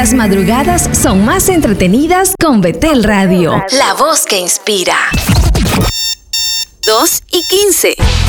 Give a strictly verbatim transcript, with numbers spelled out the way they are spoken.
Las madrugadas son más entretenidas con Betel Radio. La voz que inspira. dos y quince.